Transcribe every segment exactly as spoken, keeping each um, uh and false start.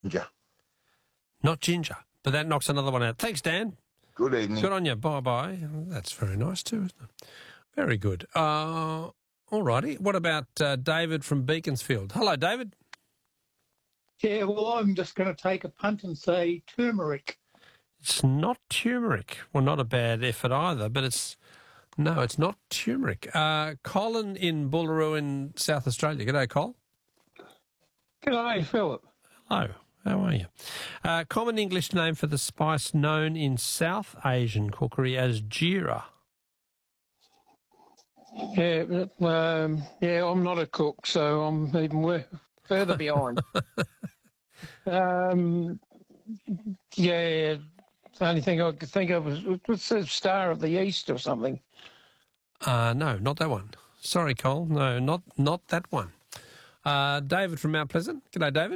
Ginger. Not ginger, but that knocks another one out. Thanks, Dan. Good evening. Good on you. Bye-bye. That's very nice too, isn't it? Very good. Uh, all righty. What about uh, David from Beaconsfield? Hello, David. Yeah, well, I'm just going to take a punt and say turmeric. It's not turmeric. Well, not a bad effort either, but it's... No, it's not turmeric. Uh, Colin in Boolaroo in South Australia. G'day, Col. G'day, Philip. Hello. How are you? Uh, common English name for the spice known in South Asian cookery as jeera. Yeah, but, um, yeah, I'm not a cook, so I'm even w- further behind. um, yeah, the only thing I could think of was what's the Star of the East or something. Uh, no, not that one. Sorry, Cole. No, not not that one. Uh, David from Mount Pleasant. G'day, David.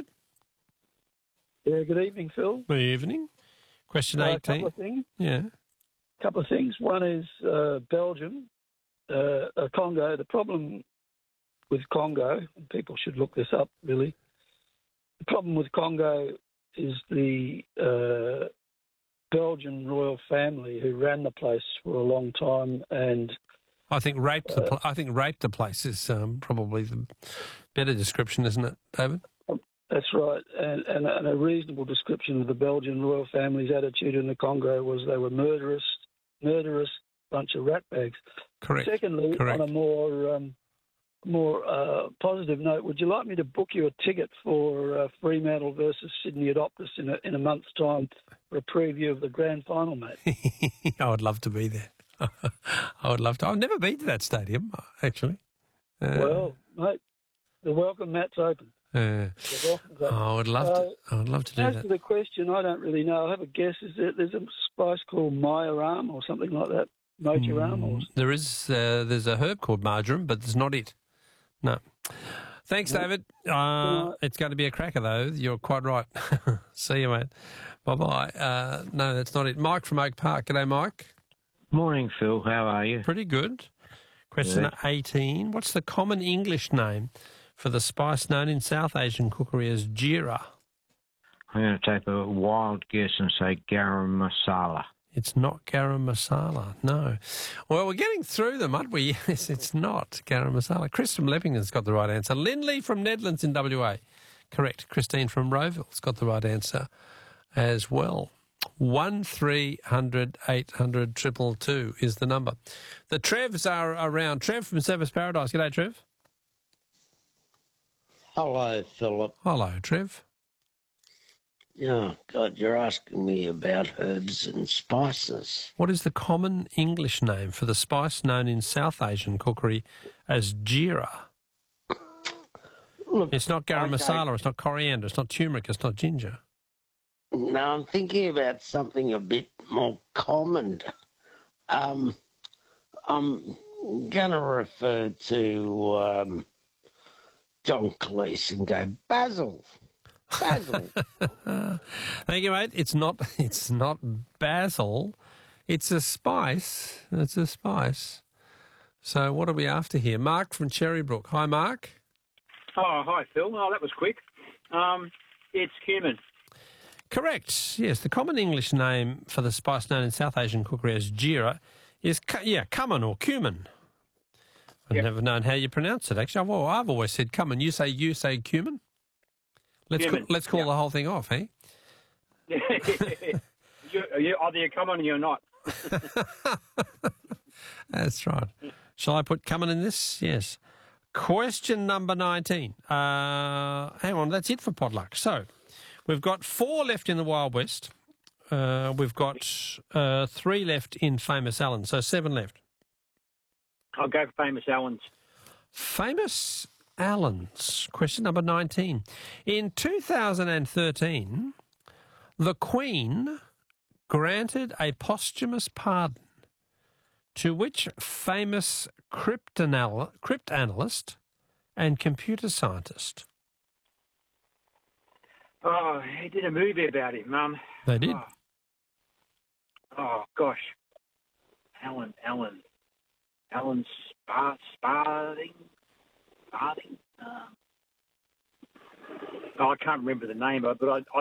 Yeah, good evening, Phil. Good evening. Question Uh, a eighteen. couple of things. Yeah. couple of things. One is uh, Belgium, uh, uh, Congo. The problem with Congo, and people should look this up, really. The problem with Congo is the uh, Belgian royal family who ran the place for a long time, and I think raped the pl- I think raped the place is um, probably the better description, isn't it, David? that's right. And, and, and a reasonable description of the Belgian royal family's attitude in the Congo was they were murderous, murderous bunch of ratbags. Correct. Secondly, Correct. on a more um, more uh, positive note, would you like me to book you a ticket for uh, Fremantle versus Sydney Adoptus in a, in a month's time for a preview of the grand final, mate? I would love to be there. I would love to. I've never been to that stadium, actually. Uh, Well, mate, the welcome mat's open. uh, The welcome's open. I would love Uh, to. I would love to do As that. to the question, I don't really know. I have a guess. Is that there's a spice called Majoram or something like that? Majoram or Mm, there is. Uh, there's a herb called marjoram, but it's not it. No. Thanks, No. David. Uh, it's going to be a cracker, though. You're quite right. See you, mate. Bye-bye. Uh, no, that's not it. Mike from Oak Park. G'day, Mike. Morning, Phil. How are you? Pretty good. Question Good. eighteen. What's the common English name for the spice known in South Asian cookery as jeera? I'm going to take a wild guess and say garam masala. It's not garam masala, no. Well, we're getting through them, aren't we? Yes, it's not garam masala. Chris from Leppington's got the right answer. Lindley from Nedlands in W A. Correct. Christine from Rowville's got the right answer as well. One three hundred eight hundred triple two is the number. The Trevs are around. Trev from Service Paradise. G'day, Trev. Hello, Philip. Hello, Trev. Yeah, God, you're asking me about herbs and spices. What is the common English name for the spice known in South Asian cookery as jeera? Look, It's not garam okay. masala, it's not coriander, it's not turmeric, it's not ginger. Now I'm thinking about something a bit more common. Um, I'm going to refer to um, John Cleese and go basil. Basil. Thank you, mate. It's not it's not basil. It's a spice. It's a spice. So what are we after here? Mark from Cherrybrook. Hi, Mark. Oh, hi, Phil. Oh, that was quick. Um, it's cumin. Correct. Yes, the common English name for the spice known in South Asian cookery as jeera is, cu- yeah, cumin or cumin. I've Yep. never known how you pronounce it, actually. Well, I've always said cumin. You say you say cumin? Let's Cumin, Call, let's call yep. the whole thing off, eh? you, you, either you're common or you're not. That's right. Shall I put cumin in this? Yes. Question number nineteen. Uh, hang on, that's it for potluck. So we've got four left in the Wild West. Uh, we've got uh, three left in Famous Allen, so seven left. I'll go for Famous Allen's. Famous Allen's. Question number nineteen. In two thousand thirteen, the Queen granted a posthumous pardon to which famous cryptanal- cryptanalyst and computer scientist? Oh, he did a movie about him. Um, They did. Oh, oh gosh. Alan, Alan. Alan Spar- Sparding? Sparding? Uh, oh, I can't remember the name, but I, I